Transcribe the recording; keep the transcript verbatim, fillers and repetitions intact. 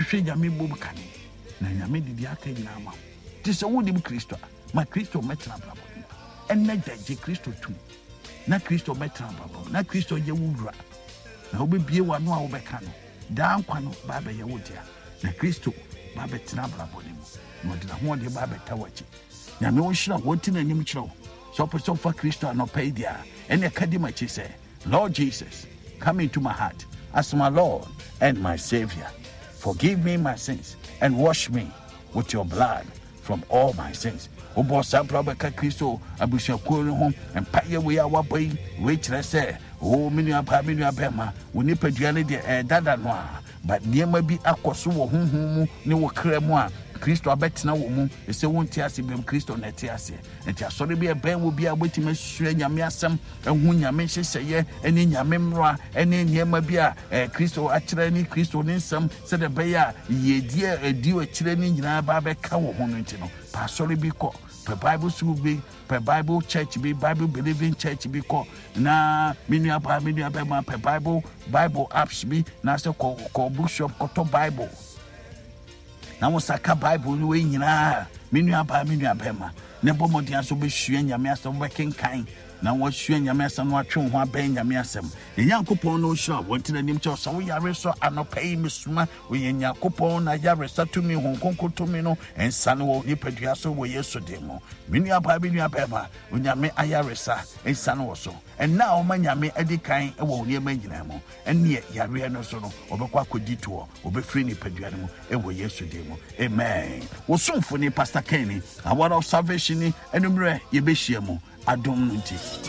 hwe nyame bom kane na nyame didi aka nyina ma ti se wo dim Kristo ma Kristo metra brabo en na gye Kristo tu na Kristo metra brabo na Kristo ye wura na obebie wa no a wo beka no da nkwa no ba ba ye wo dia na Kristo ba betra brabo ni mo no de na ho de ba beta wachi nyame wo hira wo ti na nim kiro so so for Kristo no pay dia en e kadima chi say Lord Jesus, come into my heart as my Lord and my Savior. Forgive me my sins and wash me with your blood from all my sins. Obo sampra beka Kristo abusha ko ho empaye we awa boy we kire say o menu apa menu abema woni paduane de eh dada no a but niema bi akoso wo honhom mu ne wo kra mu a Kristo abetena wo mu ese wonti ase bem Kristo na ti ase enti asore bi e ben wo bi abotima sua nyame asem ehu nyame hyeseye eni nyame mroa eni niema bi a Kristo akire ni Kristo ne nsem se de be ya yedie edi o kire ni nyina ba be ka wo ho no enti no pa asore bi ko per Bible school be per Bible church be Bible believing church be ko na menu apa menu apa per Bible Bible apps be na se ko ko bookshop ko to Bible na mo saka Bible we nyina menu apa menu apa ma ne bomodian so be hua nyame asem be kenkan na wo hua nyame asem no atwe ho aben nyame asem enyankopon no hua wontina nim che so wo yare so anopai mesuma wo yenyankopon na yare satumi ho konkotumi no ensa no wo nipadua so wo Yesu demo menu apa menu apa ma onyame ayaresa ensa no wo so and now manyame edikan e wo niema nyina mo enne yare no so no obekwa akodi to obefri nipadua no e wo Yesu demo amen wo somfo ni Pastor Kenny award of salvation ni enumre ye behia mo adom nti